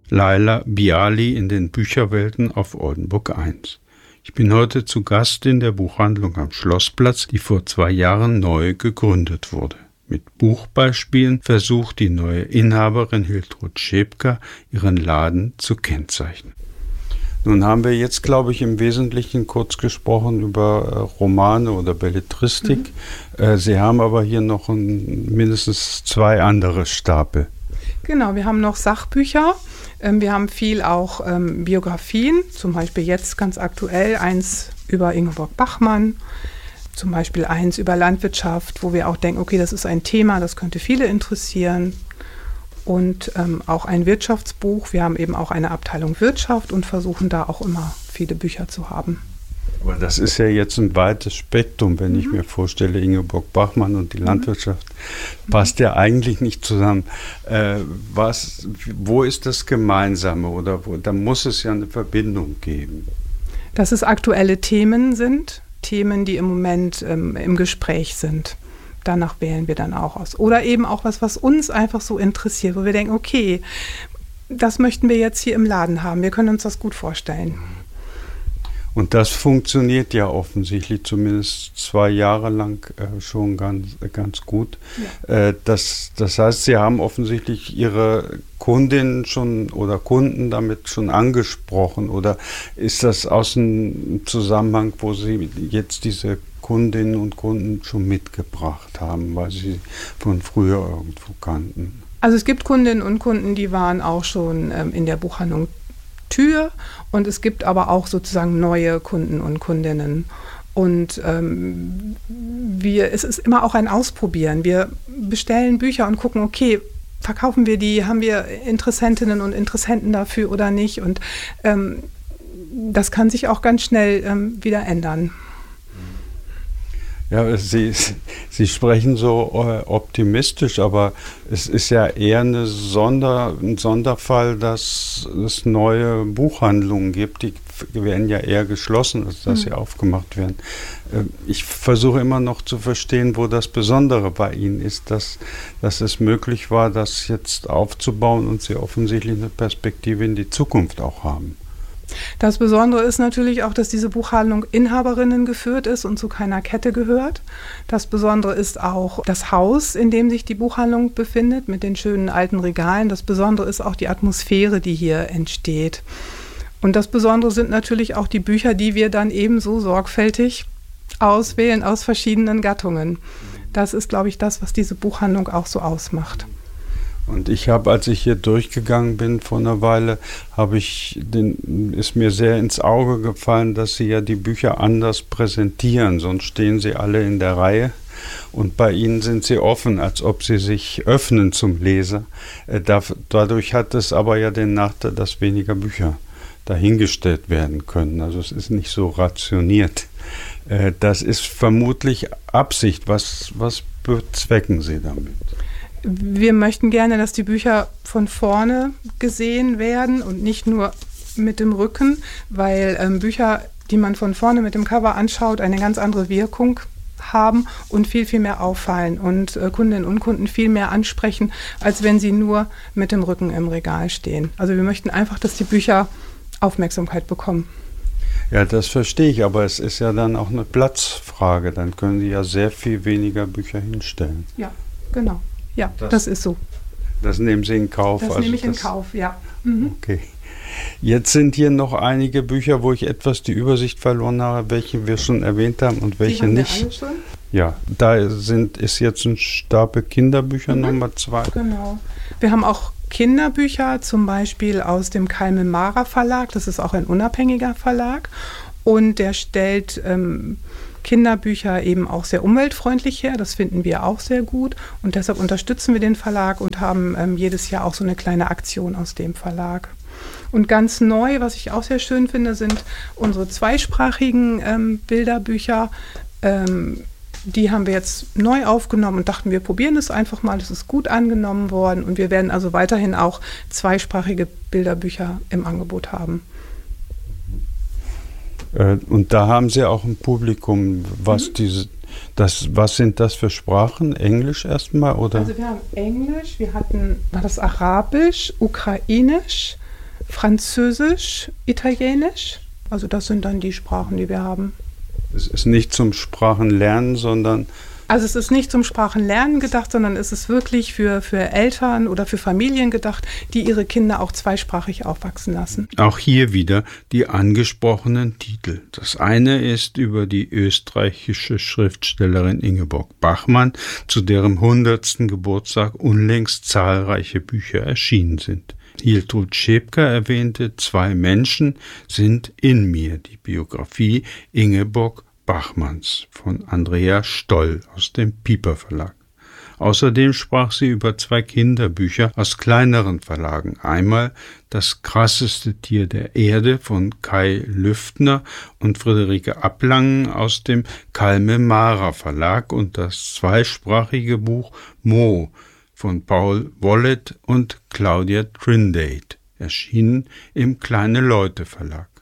Laila Bialy in den Bücherwelten auf Oldenburg 1. Ich bin heute zu Gast in der Buchhandlung am Schlossplatz, die vor 2 Jahren neu gegründet wurde. Mit Buchbeispielen versucht die neue Inhaberin Hiltrud Schepka, ihren Laden zu kennzeichnen. Nun haben wir jetzt, glaube ich, im Wesentlichen kurz gesprochen über Romane oder Belletristik. Sie haben aber hier noch mindestens 2 andere Stapel. Genau, wir haben noch Sachbücher. Wir haben viel auch Biografien, zum Beispiel jetzt ganz aktuell eins über Ingeborg Bachmann, zum Beispiel eins über Landwirtschaft, wo wir auch denken, okay, das ist ein Thema, das könnte viele interessieren. Und auch ein Wirtschaftsbuch. Wir haben eben auch eine Abteilung Wirtschaft und versuchen da auch immer viele Bücher zu haben. Aber das ist ja jetzt ein weites Spektrum, wenn ich mir vorstelle, Ingeborg Bachmann und die Landwirtschaft, passt ja eigentlich nicht zusammen. Wo ist das Gemeinsame oder da muss es ja eine Verbindung geben? Dass es aktuelle Themen sind, Themen, die im Moment im Gespräch sind. Danach wählen wir dann auch aus. Oder eben auch was uns einfach so interessiert, wo wir denken, okay, das möchten wir jetzt hier im Laden haben. Wir können uns das gut vorstellen. Und das funktioniert ja offensichtlich zumindest 2 Jahre lang schon ganz gut. Ja. Das heißt, Sie haben offensichtlich Ihre Kundinnen schon oder Kunden damit schon angesprochen. Oder ist das aus einem Zusammenhang, wo Sie jetzt diese Kundinnen und Kunden schon mitgebracht haben, weil Sie von früher irgendwo kannten? Also es gibt Kundinnen und Kunden, die waren auch schon in der Buchhandlung Tür, und es gibt aber auch sozusagen neue Kunden und Kundinnen. Und es ist immer auch ein Ausprobieren. Wir bestellen Bücher und gucken, okay, verkaufen wir die, haben wir Interessentinnen und Interessenten dafür oder nicht? Und das kann sich auch ganz schnell wieder ändern. Ja, Sie sprechen so optimistisch, aber es ist ja eher ein Sonderfall, dass es neue Buchhandlungen gibt, die werden ja eher geschlossen, als dass sie aufgemacht werden. Ich versuche immer noch zu verstehen, wo das Besondere bei Ihnen ist, dass es möglich war, das jetzt aufzubauen und Sie offensichtlich eine Perspektive in die Zukunft auch haben. Das Besondere ist natürlich auch, dass diese Buchhandlung Inhaberinnen geführt ist und zu keiner Kette gehört. Das Besondere ist auch das Haus, in dem sich die Buchhandlung befindet, mit den schönen alten Regalen. Das Besondere ist auch die Atmosphäre, die hier entsteht. Und das Besondere sind natürlich auch die Bücher, die wir dann ebenso sorgfältig auswählen aus verschiedenen Gattungen. Das ist, glaube ich, das, was diese Buchhandlung auch so ausmacht. Und ich habe, als ich hier durchgegangen bin vor einer Weile, ist mir sehr ins Auge gefallen, dass Sie ja die Bücher anders präsentieren. Sonst stehen sie alle in der Reihe und bei Ihnen sind sie offen, als ob sie sich öffnen zum Leser. Dadurch hat es aber ja den Nachteil, dass weniger Bücher dahingestellt werden können. Also es ist nicht so rationiert. Das ist vermutlich Absicht. Was bezwecken Sie damit? Wir möchten gerne, dass die Bücher von vorne gesehen werden und nicht nur mit dem Rücken, weil Bücher, die man von vorne mit dem Cover anschaut, eine ganz andere Wirkung haben und viel, viel mehr auffallen und Kundinnen und Kunden viel mehr ansprechen, als wenn sie nur mit dem Rücken im Regal stehen. Also wir möchten einfach, dass die Bücher Aufmerksamkeit bekommen. Ja, das verstehe ich, aber es ist ja dann auch eine Platzfrage. Dann können Sie ja sehr viel weniger Bücher hinstellen. Ja, genau. Ja, das ist so. Das nehmen Sie in Kauf? Das nehme ich in Kauf, ja. Okay. Jetzt sind hier noch einige Bücher, wo ich etwas die Übersicht verloren habe, welche wir schon erwähnt haben und welche nicht. Die haben wir alle schon? Ja, da ist jetzt ein Stapel Kinderbücher, Nummer 2. Genau. Wir haben auch Kinderbücher, zum Beispiel aus dem Kalme-Mara Verlag. Das ist auch ein unabhängiger Verlag. Und der stellt Kinderbücher eben auch sehr umweltfreundlich her. Das finden wir auch sehr gut. Und deshalb unterstützen wir den Verlag und haben jedes Jahr auch so eine kleine Aktion aus dem Verlag. Und ganz neu, was ich auch sehr schön finde, sind unsere zweisprachigen Bilderbücher. Die haben wir jetzt neu aufgenommen und dachten, wir probieren es einfach mal. Das ist gut angenommen worden. Und wir werden also weiterhin auch zweisprachige Bilderbücher im Angebot haben. Und da haben Sie auch ein Publikum, was sind das für Sprachen? Englisch erstmal, oder? Also wir haben Englisch, war das Arabisch, Ukrainisch, Französisch, Italienisch. Also das sind dann die Sprachen, die wir haben. Es ist nicht zum Sprachenlernen, sondern... Also es ist nicht zum Sprachenlernen gedacht, sondern es ist wirklich für Eltern oder für Familien gedacht, die ihre Kinder auch zweisprachig aufwachsen lassen. Auch hier wieder die angesprochenen Titel. Das eine ist über die österreichische Schriftstellerin Ingeborg Bachmann, zu deren 100. Geburtstag unlängst zahlreiche Bücher erschienen sind. Hiltrud Schepka erwähnte 2 Menschen sind in mir, die Biografie Ingeborg Bachmanns von Andrea Stoll aus dem Piper Verlag. Außerdem sprach sie über 2 Kinderbücher aus kleineren Verlagen. Einmal Das krasseste Tier der Erde von Kai Lüftner und Friederike Ablangen aus dem Kalme-Mara Verlag und das zweisprachige Buch Mo von Paul Wollett und Claudia Trindade, erschienen im Kleine Leute Verlag.